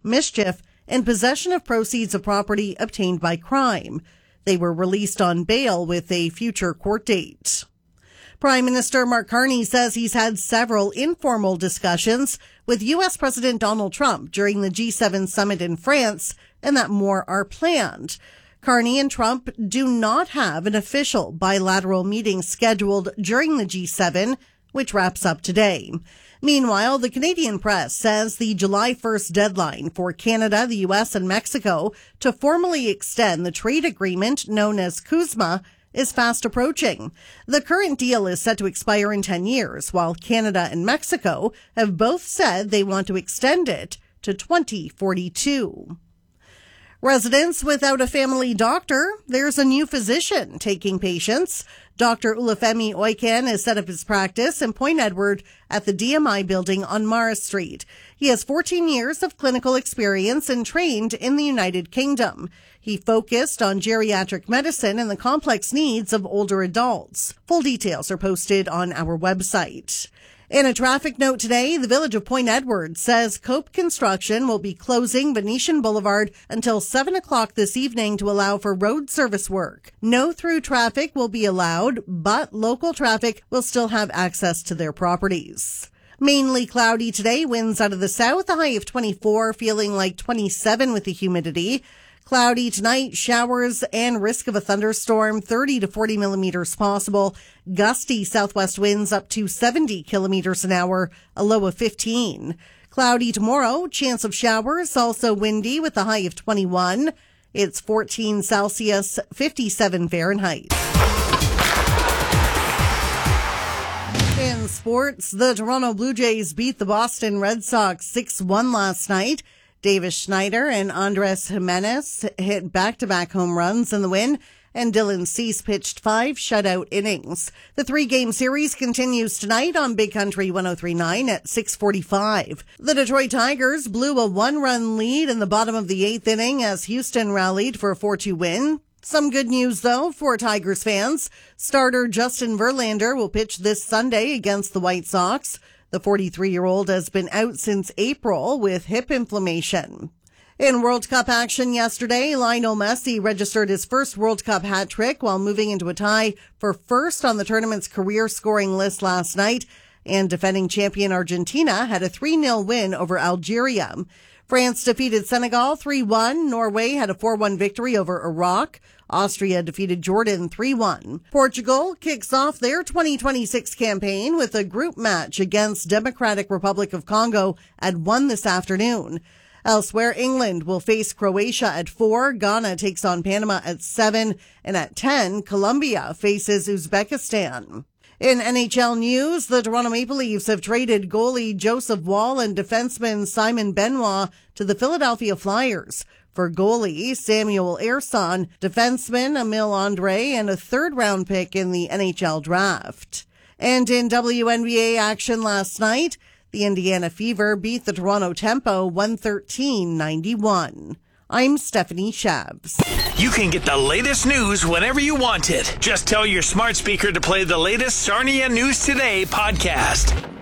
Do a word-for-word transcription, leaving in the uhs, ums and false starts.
mischief, and possession of proceeds of property obtained by crime. They were released on bail with a future court date. Prime Minister Mark Carney says he's had several informal discussions with U S President Donald Trump during the G seven summit in France, and that more are planned. Carney and Trump do not have an official bilateral meeting scheduled during the G seven, which wraps up today. Meanwhile, the Canadian press says the July first deadline for Canada, the U S, and Mexico to formally extend the trade agreement known as CUSMA is fast approaching. The current deal is set to expire in ten years, while Canada and Mexico have both said they want to extend it to twenty forty-two. Residents without a family doctor, there's a new physician taking patients. Doctor Olufemi Oiken has set up his practice in Point Edward at the D M I building on Morris Street. He has fourteen years of clinical experience and trained in the United Kingdom. He focused on geriatric medicine and the complex needs of older adults. Full details are posted on our website. In a traffic note today, the Village of Point Edward says Cope Construction will be closing Venetian Boulevard until seven o'clock this evening to allow for road service work. No through traffic will be allowed, but local traffic will still have access to their properties. Mainly cloudy today, winds out of the south, a high of twenty-four, feeling like twenty-seven with the humidity. Cloudy tonight, showers and risk of a thunderstorm, thirty to forty millimeters possible. Gusty southwest winds up to seventy kilometers an hour, a low of fifteen. Cloudy tomorrow, chance of showers, also windy with a high of twenty-one. It's fourteen Celsius, fifty-seven Fahrenheit. In sports, the Toronto Blue Jays beat the Boston Red Sox six one last night. Davis Schneider and Andres Jimenez hit back-to-back home runs in the win, and Dylan Cease pitched five shutout innings. The three-game series continues tonight on Big Country one oh three point nine at six forty-five. The Detroit Tigers blew a one-run lead in the bottom of the eighth inning as Houston rallied for a four two win. Some good news, though, for Tigers fans. Starter Justin Verlander will pitch this Sunday against the White Sox. The forty-three-year-old has been out since April with hip inflammation. In World Cup action yesterday, Lionel Messi registered his first World Cup hat trick while moving into a tie for first on the tournament's career scoring list last night. And defending champion Argentina had a three nil win over Algeria. France defeated Senegal three one. Norway had a four one victory over Iraq. Austria defeated Jordan three one. Portugal kicks off their twenty twenty-six campaign with a group match against Democratic Republic of Congo at one this afternoon. Elsewhere, England will face Croatia at four. Ghana takes on Panama at seven. And at ten, Colombia faces Uzbekistan. In N H L news, the Toronto Maple Leafs have traded goalie Joseph Woll and defenseman Simon Benoit to the Philadelphia Flyers for goalie Samuel Ersson, defenseman Emil Andre, and a third-round pick in the N H L draft. And in W N B A action last night, the Indiana Fever beat the Toronto Tempo one thirteen ninety-one. I'm Stephanie Shabs. You can get the latest news whenever you want it. Just tell your smart speaker to play the latest Sarnia News Today podcast.